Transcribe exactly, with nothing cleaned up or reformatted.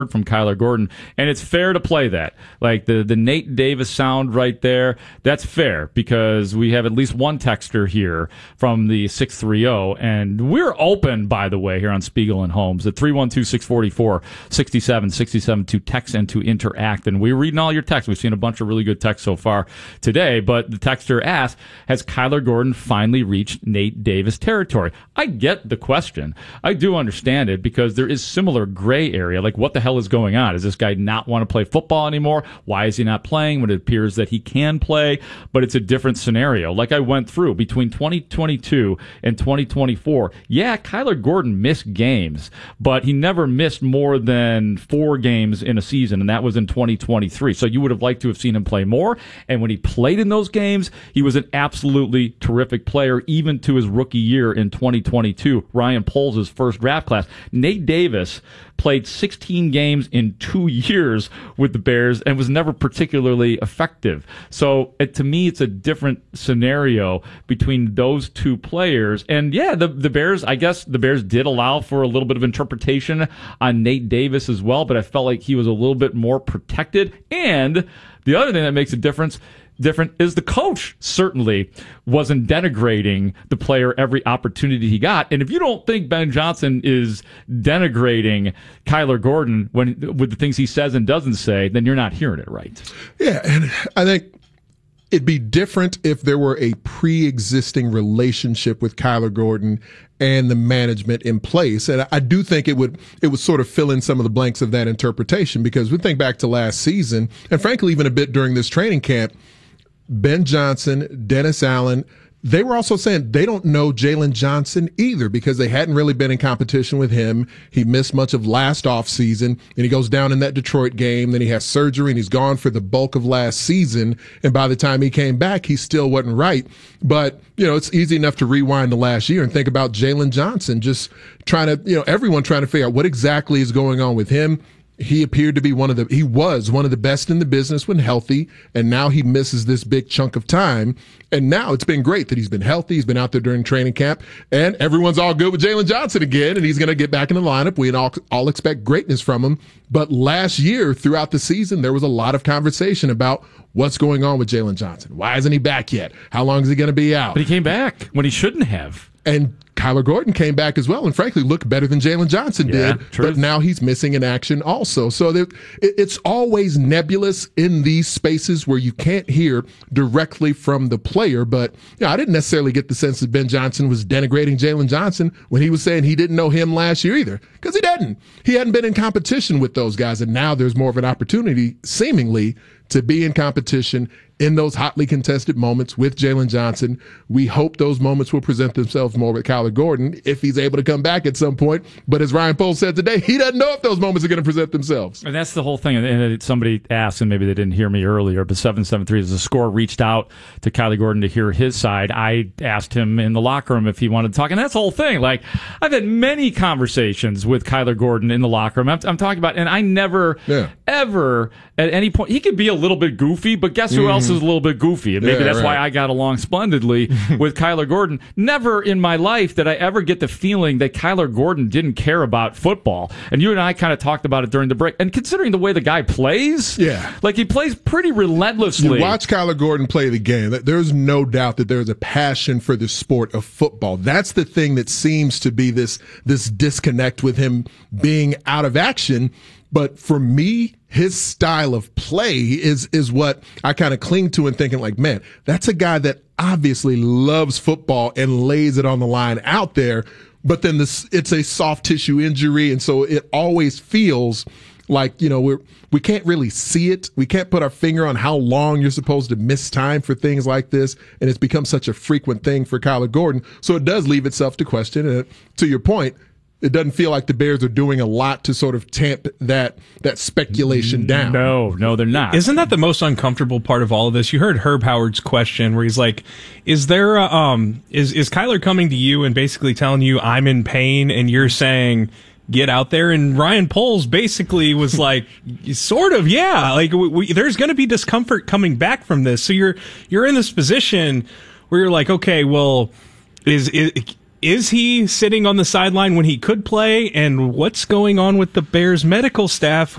from Kyler Gordon, and it's fair to play that. Like the, the Nate Davis sound right there, that's fair because we have at least one texter here from the six three zero, and we're open, by the way, here on Spiegel and Holmes at three one two, six four four, six seven six seven to text and to interact. And we're reading all your texts. We've seen a bunch of really good texts so far today, but the texter asked, has Kyler Gordon finally reached Nate Davis territory? I get the question. I do understand it because there is similar gray area. Like, what the hell is going on? Does this guy not want to play football anymore? Why is he not playing when it appears that he can play? But it's a different scenario. Like I went through between twenty twenty-two and twenty twenty-four. Yeah, Kyler Gordon missed games, but he never missed more than four games in a season, and that was in twenty twenty-three. So you would have liked to have seen him play more. And when he played in those games, he was an absolutely terrific player, even to his rookie year in twenty twenty-two, Ryan Poles' first draft class. Nate Davis played sixteen games in two years with the Bears and was never particularly effective. So it, to me, it's a different scenario between those two players. And yeah, the, the Bears, I guess the Bears did allow for a little bit of interpretation on Nate Davis as well, but I felt like he was a little bit more protected. And the other thing that makes a difference different is the coach certainly wasn't denigrating the player every opportunity he got. And if you don't think Ben Johnson is denigrating Kyler Gordon when with the things he says and doesn't say, then you're not hearing it right. Yeah, and I think it'd be different if there were a pre-existing relationship with Kyler Gordon and the management in place. And I do think it would it would sort of fill in some of the blanks of that interpretation, because we think back to last season, and frankly even a bit during this training camp, Ben Johnson, Dennis Allen, they were also saying they don't know Jalen Johnson either because they hadn't really been in competition with him. He missed much of last offseason, and he goes down in that Detroit game. Then he has surgery, and he's gone for the bulk of last season. And by the time he came back, he still wasn't right. But, you know, it's easy enough to rewind the last year and think about Jalen Johnson just trying to, you know, everyone trying to figure out what exactly is going on with him. He appeared to be one of the, he was one of the best in the business when healthy, and now he misses this big chunk of time. And now it's been great that he's been healthy. He's been out there during training camp, and everyone's all good with Jalen Johnson again, and he's going to get back in the lineup. We all, all expect greatness from him. But last year, throughout the season, there was a lot of conversation about what's going on with Jalen Johnson. Why isn't he back yet? How long is he going to be out? But he came back when he shouldn't have. And Kyler Gordon came back as well and frankly looked better than Jalen Johnson yeah, did, true. But now he's missing in action also. So there, it, it's always nebulous in these spaces where you can't hear directly from the player. But you know, I didn't necessarily get the sense that Ben Johnson was denigrating Jalen Johnson when he was saying he didn't know him last year either, because he didn't. He hadn't been in competition with those guys, and now there's more of an opportunity, seemingly, to be in competition in those hotly contested moments with Jalen Johnson. We hope those moments will present themselves more with Kyler Gordon if he's able to come back at some point. But as Ryan Poles said today, he doesn't know if those moments are going to present themselves. And that's the whole thing. And somebody asked, and maybe they didn't hear me earlier, but seven seven three, as the score reached out to Kyler Gordon to hear his side, I asked him in the locker room if he wanted to talk. And that's the whole thing. Like, I've had many conversations with Kyler Gordon in the locker room. I'm, I'm talking about, and I never, yeah. ever, at any point, he could be a little bit goofy, but guess who mm. else is a little bit goofy? And maybe yeah, that's right. why I got along splendidly with Kyler Gordon. Never in my life did I ever get the feeling that Kyler Gordon didn't care about football. And you and I kind of talked about it during the break. And considering the way the guy plays, yeah, like he plays pretty relentlessly. You watch Kyler Gordon play the game. There's no doubt that there's a passion for the sport of football. That's the thing that seems to be this this disconnect with him being out of action. But for me, his style of play is is what I kind of cling to and thinking like, man, that's a guy that obviously loves football and lays it on the line out there. But then this, it's a soft tissue injury, and so it always feels like, you know, we're, we can't really see it. We can't put our finger on how long you're supposed to miss time for things like this, and it's become such a frequent thing for Kyler Gordon. So it does leave itself to question. And to your point, it doesn't feel like the Bears are doing a lot to sort of tamp that that speculation down. No, no, they're not. Isn't that the most uncomfortable part of all of this? You heard Herb Howard's question where he's like, "Is there a, um is is Kyler coming to you and basically telling you I'm in pain, and you're saying get out there?" And Ryan Poles basically was like, "Sort of, yeah. Like we, we, there's going to be discomfort coming back from this." So you're you're in this position where you're like, okay, well, is is is he sitting on the sideline when he could play? And what's going on with the Bears medical staff